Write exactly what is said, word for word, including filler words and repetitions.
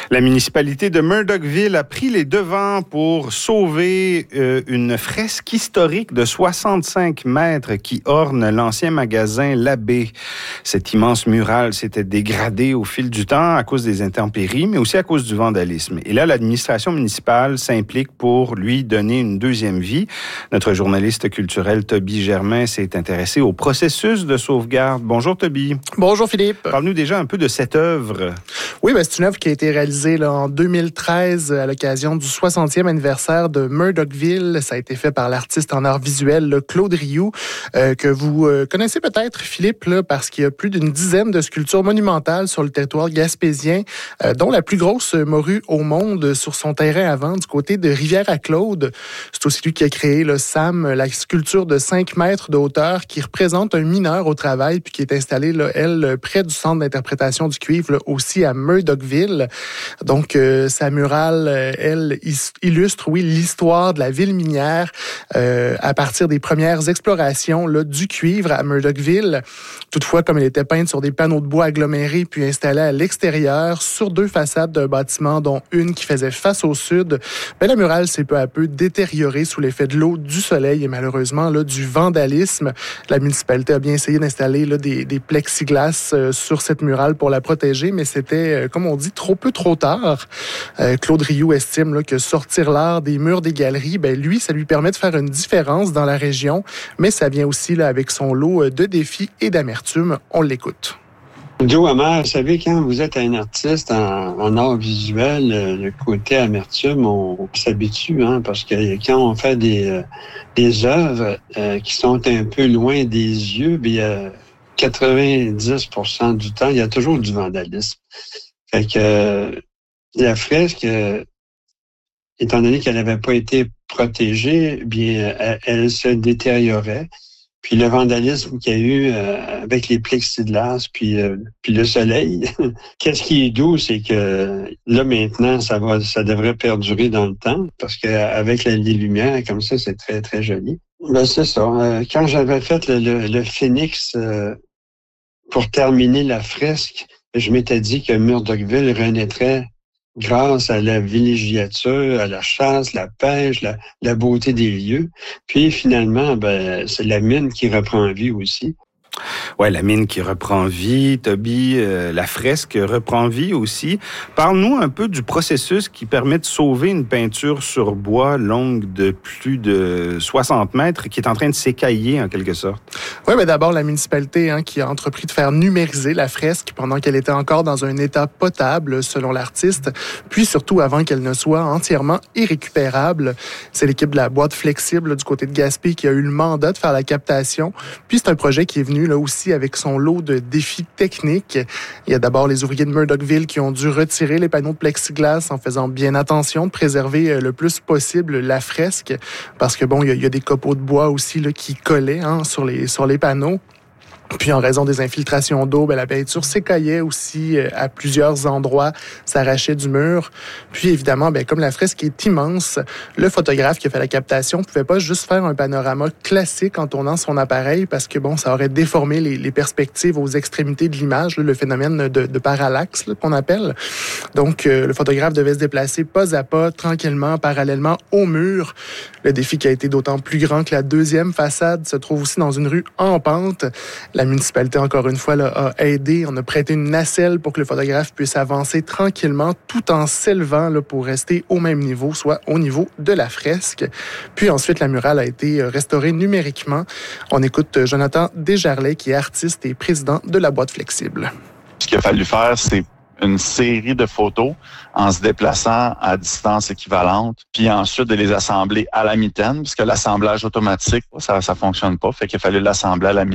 La municipalité de Murdochville a pris les devants pour sauver euh, une fresque historique de soixante-cinq mètres qui orne l'ancien magasin L'Abbé. Cet immense mural s'était dégradé au fil du temps à cause des intempéries, mais aussi à cause du vandalisme. Et là, l'administration municipale s'implique pour lui donner une deuxième vie. Notre journaliste culturel Toby Germain s'est intéressé au processus de sauvegarde. Bonjour Toby. Bonjour Philippe. Parle-nous déjà un peu de cette œuvre. Oui, ben, c'est une œuvre qui a été réalisée là, en deux mille treize à l'occasion du soixantième anniversaire de Murdochville. Ça a été fait par l'artiste en art visuel là, Claude Rioux, euh, que vous euh, connaissez peut-être, Philippe, là, parce qu'il y a plus d'une dizaine de sculptures monumentales sur le territoire gaspésien, euh, dont la plus grosse morue au monde sur son terrain avant, du côté de Rivière-à-Claude. C'est aussi lui qui a créé le Sam, la sculpture de cinq mètres de hauteur qui représente un mineur au travail puis qui est installée, là, elle, près du centre d'interprétation du cuivre, là, aussi à Murdochville. Donc, euh, sa murale, euh, elle, illustre, oui, l'histoire de la ville minière euh, à partir des premières explorations là, du cuivre à Murdochville. Toutefois, comme elle était peinte sur des panneaux de bois agglomérés puis installés à l'extérieur sur deux façades d'un bâtiment, dont une qui faisait face au sud, ben, la murale s'est peu à peu détériorée sous l'effet de l'eau, du soleil et malheureusement là, du vandalisme. La municipalité a bien essayé d'installer là, des, des plexiglas euh, sur cette murale pour la protéger, mais c'était, euh, comme on dit, trop peu, trop tard. Euh, Claude Rioux estime là, que sortir l'art des murs des galeries, ben, lui, ça lui permet de faire une différence dans la région, mais ça vient aussi là, avec son lot de défis et d'amertume. On l'écoute. Joe Hamel, vous savez, quand vous êtes un artiste en, en art visuel, le côté amertume, on, on s'habitue, hein, parce que quand on fait des, euh, des œuvres euh, qui sont un peu loin des yeux, bien, euh, quatre-vingt-dix pour cent du temps, il y a toujours du vandalisme. Fait que euh, la fresque, euh, étant donné qu'elle n'avait pas été protégée, bien, elle, elle se détériorait. Puis le vandalisme qu'il y a eu euh, avec les plexiglas, puis, euh, puis le soleil, qu'est-ce qui est doux, c'est que là maintenant, ça va, ça devrait perdurer dans le temps, parce qu'avec les lumières comme ça, c'est très, très joli. Ben, c'est ça. Euh, quand j'avais fait le, le, le phénix euh, pour terminer la fresque, je m'étais dit que Murdochville renaîtrait grâce à la villégiature, à la chasse, la pêche, la, la beauté des lieux. Puis finalement, ben, c'est la mine qui reprend vie aussi. Ouais, la mine qui reprend vie, Toby, euh, la fresque reprend vie aussi. Parle-nous un peu du processus qui permet de sauver une peinture sur bois longue de plus de soixante mètres qui est en train de s'écailler en quelque sorte. Oui, mais d'abord, la municipalité hein, qui a entrepris de faire numériser la fresque pendant qu'elle était encore dans un état potable, selon l'artiste, puis surtout avant qu'elle ne soit entièrement irrécupérable. C'est l'équipe de la boîte flexible là, du côté de Gaspé qui a eu le mandat de faire la captation. Puis c'est un projet qui est venu là aussi avec son lot de défis techniques. Il y a d'abord les ouvriers de Murdochville qui ont dû retirer les panneaux de plexiglas en faisant bien attention de préserver le plus possible la fresque parce que bon, il y a, il y a des copeaux de bois aussi là, qui collaient hein, sur les sur les panneaux. Puis en raison des infiltrations d'eau, ben, la peinture s'écaillait aussi euh, à plusieurs endroits, s'arrachait du mur. Puis évidemment, ben, comme la fresque est immense, le photographe qui a fait la captation ne pouvait pas juste faire un panorama classique en tournant son appareil parce que bon, ça aurait déformé les, les perspectives aux extrémités de l'image, là, le phénomène de, de parallaxe là, qu'on appelle. Donc euh, le photographe devait se déplacer pas à pas, tranquillement, parallèlement au mur. Le défi qui a été d'autant plus grand que la deuxième façade se trouve aussi dans une rue en pente. La municipalité, encore une fois, là, a aidé. On a prêté une nacelle pour que le photographe puisse avancer tranquillement tout en s'élevant là, pour rester au même niveau, soit au niveau de la fresque. Puis ensuite, la murale a été restaurée numériquement. On écoute Jonathan Desjarlais, qui est artiste et président de la boîte flexible. Ce qu'il a fallu faire, c'est une série de photos en se déplaçant à distance équivalente, puis ensuite de les assembler à la mitaine, puisque l'assemblage automatique, ça ça fonctionne pas, fait qu'il a fallu l'assembler à la mitaine.